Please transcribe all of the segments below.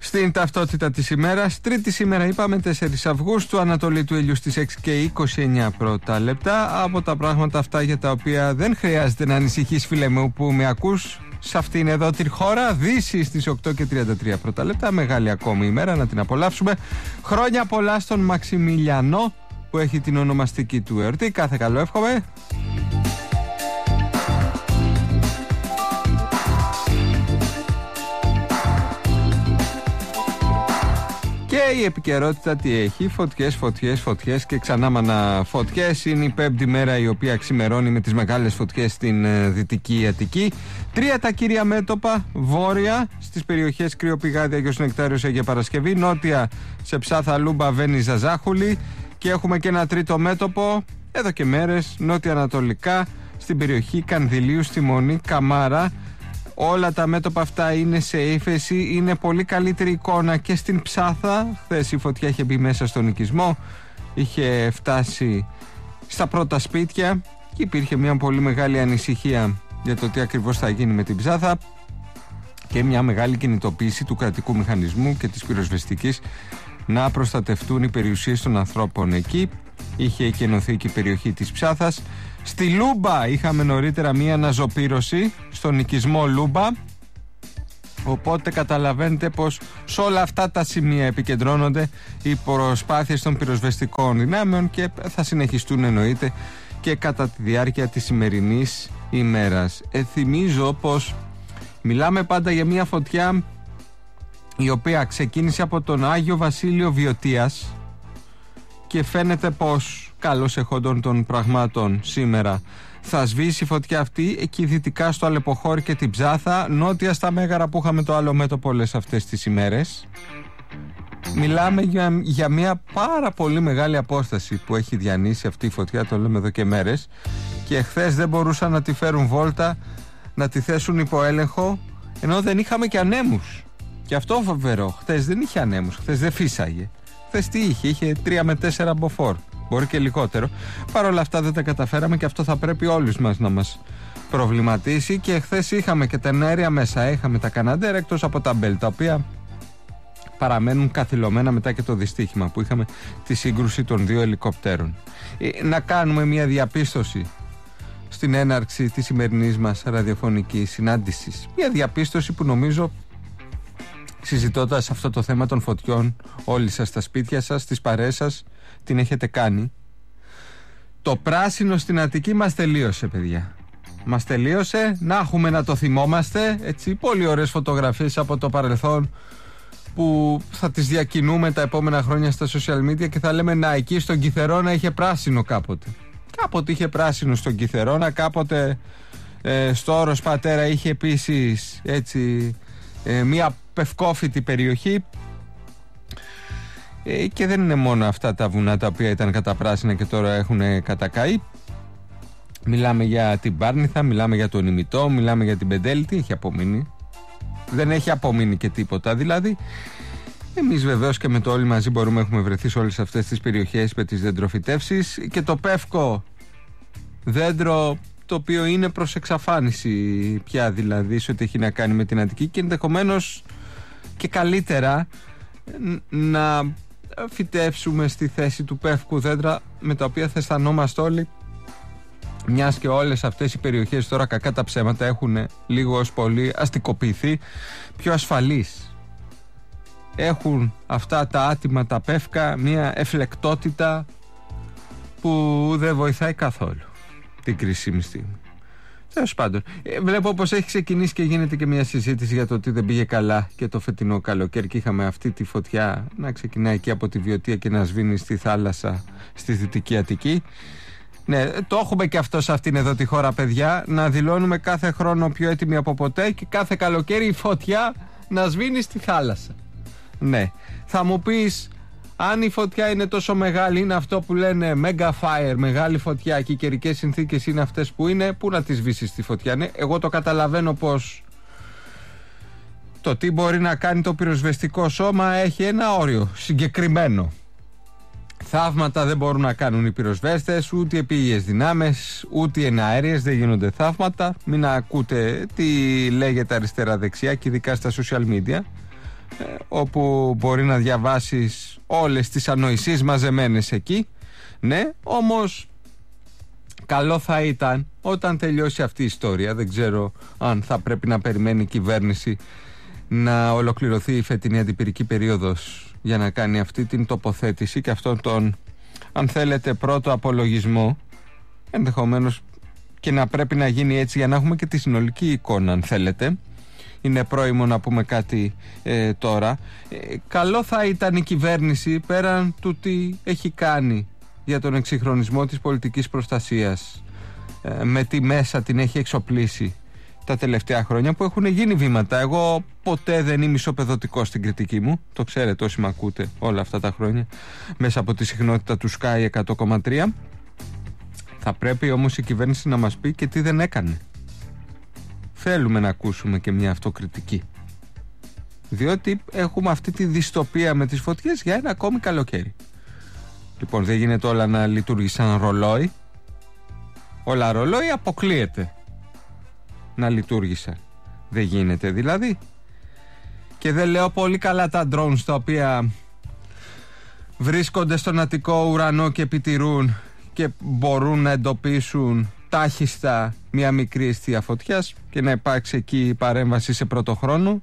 Στην ταυτότητα της ημέρας, Τρίτη σήμερα είπαμε 4 Αυγούστου, Ανατολή του ήλιου στις 6 και 29 πρώτα λεπτά. Από τα πράγματα αυτά για τα οποία δεν χρειάζεται να ανησυχείς, φίλε μου που με ακούς, σε αυτήν εδώ τη χώρα, Δύση στις 8 και 33 πρώτα λεπτά. Μεγάλη ακόμη ημέρα, να την απολαύσουμε. Χρόνια πολλά στον Μαξιμιλιανό που έχει την ονομαστική του εορτή. Κάθε καλό εύχομαι. Και η επικαιρότητα τι έχει? Φωτιές και ξανά μανα φωτιές. Είναι η πέμπτη μέρα η οποία ξημερώνει με τις μεγάλες φωτιές στην Δυτική Αττική. 3 τα κύρια μέτωπα: βόρεια στις περιοχές Κρυοπηγάδι, Αγιος Νεκτάριος, Αγία Παρασκευή; νότια σε Ψάθα, Λούμπα, Βέννη, Ζαζάχουλη. Και έχουμε και ένα τρίτο μέτωπο εδώ και μέρες νότια-ανατολικά στην περιοχή Κανδυλίου, στη Μονή, Καμάρα. Όλα τα μέτωπα αυτά είναι σε ύφεση, είναι πολύ καλύτερη εικόνα και στην Ψάθα. Χθες η φωτιά είχε μπει μέσα στον οικισμό, είχε φτάσει στα πρώτα σπίτια και υπήρχε μια πολύ μεγάλη ανησυχία για το τι ακριβώς θα γίνει με την Ψάθα και μια μεγάλη κινητοποίηση του κρατικού μηχανισμού και της πυροσβεστικής να προστατευτούν οι περιουσίες των ανθρώπων εκεί. Είχε εκενωθεί και η περιοχή της Ψάθας. Στη Λούμπα είχαμε νωρίτερα μία αναζωπήρωση στον οικισμό Λούμπα, οπότε καταλαβαίνετε πως σε όλα αυτά τα σημεία επικεντρώνονται οι προσπάθειες των πυροσβεστικών δυνάμεων και θα συνεχιστούν εννοείται και κατά τη διάρκεια της σημερινής ημέρας. Θυμίζω πως μιλάμε πάντα για μία φωτιά η οποία ξεκίνησε από τον Άγιο Βασίλειο Βιωτίας και φαίνεται πως καλώς εχόντων των πραγμάτων σήμερα θα σβήσει η φωτιά αυτή εκεί δυτικά στο Αλεποχώρι και την Ψάθα, νότια στα Μέγαρα που είχαμε το άλλο μέτωπο όλες αυτές τις ημέρες. Μιλάμε για μια πάρα πολύ μεγάλη απόσταση που έχει διανύσει αυτή η φωτιά, το λέμε εδώ και μέρες, και χθες δεν μπορούσαν να τη φέρουν βόλτα, να τη θέσουν υπό έλεγχο, ενώ δεν είχαμε και ανέμους. Και αυτό φοβερό, χθες δεν είχε ανέμους, χθες δεν φύσαγε. Χθες τι είχε 3 με 4 μποφόρ, μπορεί και λιγότερο. Παρ' όλα αυτά δεν τα καταφέραμε και αυτό θα πρέπει όλους μας να μας προβληματίσει. Και χθες είχαμε και τα εναέρια μέσα, είχαμε τα Καναντέρα εκτός από τα Μπέλ, τα οποία παραμένουν καθυλωμένα μετά και το δυστύχημα που είχαμε, τη σύγκρουση των 2 ελικοπτέρων. Να κάνουμε μια διαπίστωση στην έναρξη της σημερινής μας ραδιοφωνικής συνάντησης. Μια διαπίστωση που νομίζω, συζητώντας αυτό το θέμα των φωτιών, όλοι σας στα σπίτια σας, στις παρέες σας, την έχετε κάνει. Το πράσινο στην Αττική μας τελείωσε, παιδιά. Μας τελείωσε, να έχουμε να το θυμόμαστε, έτσι, πολύ ωραίες φωτογραφίες από το παρελθόν που θα τις διακινούμε τα επόμενα χρόνια στα social media και θα λέμε να, εκεί στον Κιθερώνα είχε πράσινο κάποτε. Κάποτε είχε πράσινο στον Κιθερώνα, κάποτε στο Όρος Πατέρα είχε επίσης έτσι μια πευκόφυτη περιοχή. Και δεν είναι μόνο αυτά τα βουνά τα οποία ήταν καταπράσινα και τώρα έχουν κατακαεί. Μιλάμε για την Πάρνηθα, μιλάμε για τον Ημιτό, μιλάμε για την Πεντέλη. Τι έχει απομείνει? Δεν έχει απομείνει και τίποτα. Δηλαδή εμείς βεβαίως και με το όλοι μαζί μπορούμε, έχουμε βρεθεί σε όλες αυτές τις περιοχές με τις δεντροφυτεύσεις και το πεύκο δέντρο το οποίο είναι προς εξαφάνιση πια, δηλαδή σε ό,τι έχει να κάνει με την Αττική, και ενδεχομένως και καλύτερα να φυτέψουμε στη θέση του πεύκου δέντρα με τα οποία θα αισθανόμαστε όλοι, μιας και όλες αυτές οι περιοχές τώρα, κακά τα ψέματα, έχουν λίγο ως πολύ αστικοποιηθεί, πιο ασφαλείς. Έχουν αυτά τα άτιμα τα πεύκα μια εφλεκτότητα που δεν βοηθάει καθόλου την κρίσιμη στιγμή. Τέλος πάντων, βλέπω πως έχει ξεκινήσει και γίνεται και μια συζήτηση για το ότι δεν πήγε καλά και το φετινό καλοκαίρι και είχαμε αυτή τη φωτιά να ξεκινάει εκεί από τη Βιωτία και να σβήνει στη θάλασσα στη Δυτική Αττική. Ναι, το έχουμε και αυτό σε αυτήν εδώ τη χώρα, παιδιά, να δηλώνουμε κάθε χρόνο πιο έτοιμοι από ποτέ και κάθε καλοκαίρι η φωτιά να σβήνει στη θάλασσα. Ναι, θα μου πεις, αν η φωτιά είναι τόσο μεγάλη, είναι αυτό που λένε mega fire, μεγάλη φωτιά, και οι καιρικές συνθήκες είναι αυτές που είναι, πού να τη σβήσεις τη φωτιά? Ναι, εγώ το καταλαβαίνω πως το τι μπορεί να κάνει το πυροσβεστικό σώμα έχει ένα όριο συγκεκριμένο. Θαύματα δεν μπορούν να κάνουν οι πυροσβέστες, ούτε οι επίγειες δυνάμεις, ούτε οι εναέριες, δεν γίνονται θαύματα. Μην ακούτε τι λέγεται αριστερά-δεξιά και ειδικά στα social media. όπου μπορεί να διαβάσεις όλες τις ανοησίες μαζεμένες εκεί. Ναι, όμως καλό θα ήταν όταν τελειώσει αυτή η ιστορία, δεν ξέρω αν θα πρέπει να περιμένει η κυβέρνηση να ολοκληρωθεί η φετινή αντιπυρική περίοδος για να κάνει αυτή την τοποθέτηση και αυτόν τον, αν θέλετε, πρώτο απολογισμό, ενδεχομένως και να πρέπει να γίνει έτσι για να έχουμε και τη συνολική εικόνα, αν θέλετε. Είναι πρόημο να πούμε κάτι τώρα. Καλό θα ήταν η κυβέρνηση, πέραν του τι έχει κάνει για τον εξυγχρονισμό της πολιτικής προστασίας, με τι μέσα την έχει εξοπλίσει τα τελευταία χρόνια, που έχουν γίνει βήματα. Εγώ ποτέ δεν είμαι ισοπεδωτικός στην κριτική μου, το ξέρετε όσοι με ακούτε όλα αυτά τα χρόνια μέσα από τη συχνότητα του Sky 100,3. Θα πρέπει όμως η κυβέρνηση να μας πει και τι δεν έκανε. Θέλουμε να ακούσουμε και μια αυτοκριτική, διότι έχουμε αυτή τη δυστοπία με τις φωτιές για ένα ακόμη καλοκαίρι. Λοιπόν, δεν γίνεται όλα να λειτουργεί σαν ρολόι. Όλα ρολόι αποκλείεται να λειτουργήσαν. Δεν γίνεται δηλαδή. Και δεν λέω πολύ καλά τα drones τα οποία βρίσκονται στον Αττικό ουρανό και επιτηρούν και μπορούν να εντοπίσουν τάχιστα μια μικρή αιστεία φωτιάς και να υπάρξει εκεί παρέμβαση σε πρώτο χρόνο.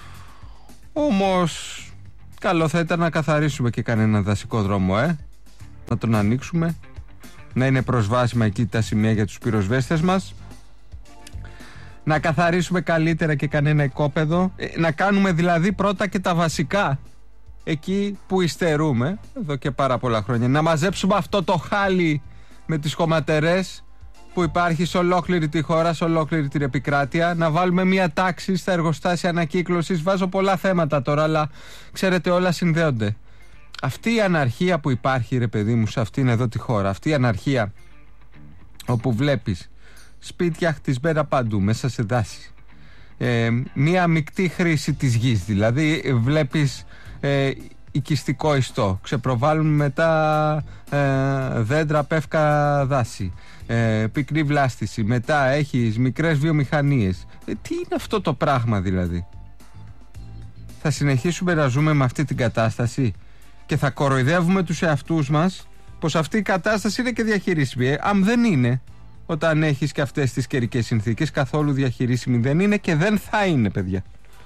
Όμως καλό θα ήταν να καθαρίσουμε και κανένα δασικό δρόμο, να τον ανοίξουμε, να είναι προσβάσιμα εκεί τα σημεία για τους πυροσβέστες μας, να καθαρίσουμε καλύτερα και κανένα οικόπεδο, να κάνουμε δηλαδή πρώτα και τα βασικά εκεί που υστερούμε εδώ και πάρα πολλά χρόνια, να μαζέψουμε αυτό το χάλι με τις χωματερές που υπάρχει σε ολόκληρη τη χώρα, σε ολόκληρη την επικράτεια, να βάλουμε μια τάξη στα εργοστάσια ανακύκλωσης. Βάζω πολλά θέματα τώρα, αλλά ξέρετε όλα συνδέονται. Αυτή η αναρχία που υπάρχει, ρε παιδί μου, σε αυτήν εδώ τη χώρα, αυτή η αναρχία όπου βλέπεις σπίτια χτισμένα παντού μέσα σε δάση, μια μεικτή χρήση της γης, δηλαδή βλέπεις οικιστικό ιστό, ξεπροβάλλουν μετά δέντρα, πεύκα, δάση, πυκνή βλάστηση, μετά έχεις μικρές βιομηχανίες. Τι είναι αυτό το πράγμα δηλαδή? Θα συνεχίσουμε να ζούμε με αυτή την κατάσταση και θα κοροϊδεύουμε τους εαυτούς μας πως αυτή η κατάσταση είναι και διαχειρίσιμη? Αν δεν είναι, όταν έχεις και αυτές τις καιρικές συνθήκες, καθόλου διαχειρίσιμη δεν είναι και δεν θα είναι, παιδιά.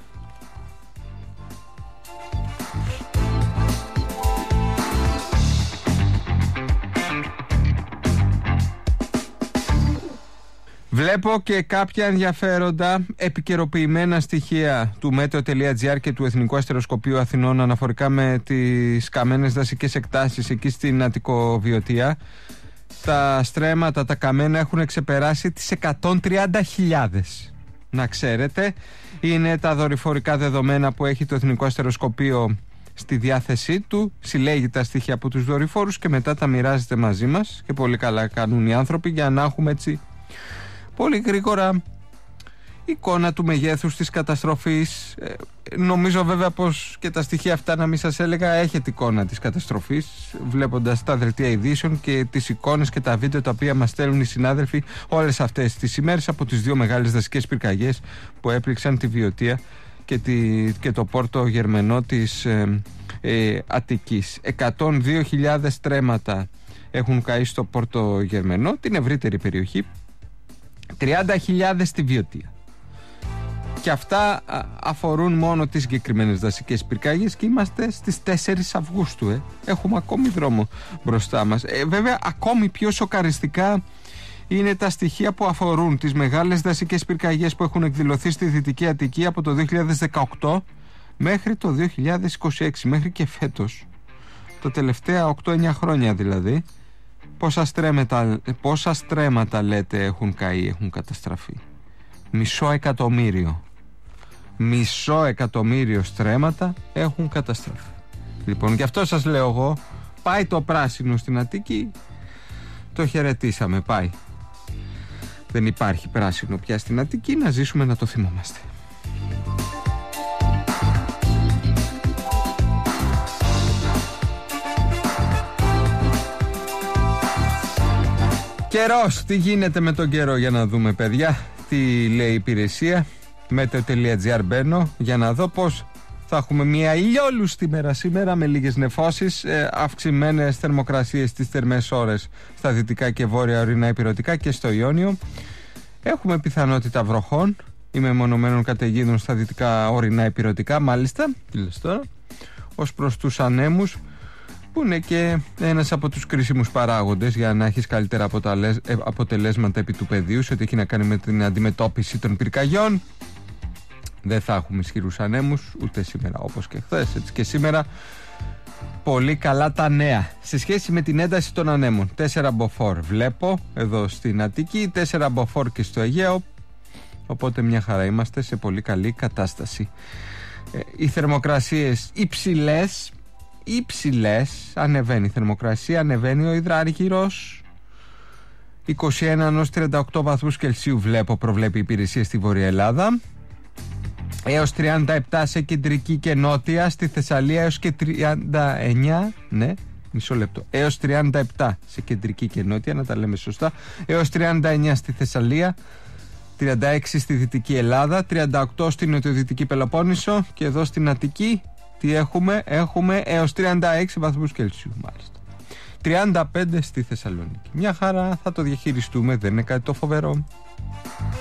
Βλέπω και κάποια ενδιαφέροντα επικαιροποιημένα στοιχεία του Meteo.gr και του Εθνικού Αστεροσκοπείου Αθηνών αναφορικά με τις καμένες δασικές εκτάσεις εκεί στην Αττικοβιωτία. Τα στρέμματα, τα καμένα έχουν ξεπεράσει τις 130.000. Να ξέρετε, είναι τα δορυφορικά δεδομένα που έχει το Εθνικό Αστεροσκοπείο στη διάθεσή του. Συλλέγει τα στοιχεία από τους δορυφόρους και μετά τα μοιράζεται μαζί μας, και πολύ καλά κάνουν οι άνθρωποι για να έχουμε έτσι πολύ γρήγορα εικόνα του μεγέθους της καταστροφής. Νομίζω βέβαια πως και τα στοιχεία αυτά, να μην σας έλεγα, έχετε εικόνα της καταστροφής βλέποντας τα δελτία ειδήσεων και τις εικόνες και τα βίντεο τα οποία μας στέλνουν οι συνάδελφοι όλες αυτές τις ημέρες από τις δύο μεγάλες δασικές πυρκαγιές που έπληξαν τη Βιωτία και το Πόρτο Γερμενό της Αττικής. 102.000 στρέμματα έχουν καεί στο Πόρτο Γερμενό, την ευρύτερη περιοχή, 30.000 στη Βιωτία. Και αυτά αφορούν μόνο τις συγκεκριμένες δασικές πυρκαγιές και είμαστε στις 4 Αυγούστου. Έχουμε ακόμη δρόμο μπροστά μας. Βέβαια, ακόμη πιο σοκαριστικά είναι τα στοιχεία που αφορούν τις μεγάλες δασικές πυρκαγιές που έχουν εκδηλωθεί στη Δυτική Αττική από το 2018 μέχρι το 2026, μέχρι και φέτος. Τα τελευταία 8-9 χρόνια δηλαδή. Πόσα στρέμματα λέτε έχουν καεί, έχουν καταστραφεί? 500.000. 500.000 στρέμματα έχουν καταστραφεί. Λοιπόν, γι' αυτό σας λέω εγώ, πάει το πράσινο στην Αττική, το χαιρετήσαμε, πάει. Δεν υπάρχει πράσινο πια στην Αττική, να ζήσουμε να το θυμόμαστε. Καιρός, τι γίνεται με τον καιρό, για να δούμε, παιδιά, τι λέει η υπηρεσία. Meteo.gr μπαίνω για να δω πως Θα έχουμε μια ηλιόλουστη μέρα σήμερα με λίγες νεφώσεις, αυξημένες θερμοκρασίες στις θερμές ώρες στα δυτικά και βόρεια ορεινά ηπειρωτικά και στο Ιόνιο. Έχουμε πιθανότητα βροχών ή μεμονωμένων καταιγίδων στα δυτικά ορεινά ηπειρωτικά, μάλιστα, τι λες τώρα, ως προς τους ανέμους, που είναι και ένας από τους κρίσιμους παράγοντες για να έχεις καλύτερα αποτελέσματα επί του πεδίου σε ό,τι έχει να κάνει με την αντιμετώπιση των πυρκαγιών. Δεν θα έχουμε ισχυρούς ανέμους ούτε σήμερα όπως και χθες, έτσι και σήμερα. Πολύ καλά τα νέα σε σχέση με την ένταση των ανέμων. 4 μποφόρ βλέπω εδώ στην Αττική, 4 μποφόρ και στο Αιγαίο, οπότε μια χαρά είμαστε σε πολύ καλή κατάσταση. Οι θερμοκρασίες υψηλές, ανεβαίνει η θερμοκρασία, ανεβαίνει ο υδράργυρος. 21 38 βαθμούς Κελσίου προβλέπει η υπηρεσία στη Βόρεια Ελλάδα. Έως 37 σε κεντρική και νότια, στη Θεσσαλία έως και 39, ναι, μισό λεπτό, έως 37 σε κεντρική και νότια, να τα λέμε σωστά, έως 39 στη Θεσσαλία, 36 στη Δυτική Ελλάδα, 38 στη Νοτιοδυτική Πελοπόννησο και εδώ στην Αττική τι έχουμε έως 36 βαθμούς Κελσίου μάλιστα. 35 στη Θεσσαλονίκη. Μια χαρά, θα το διαχειριστούμε, δεν είναι κάτι το φοβερό.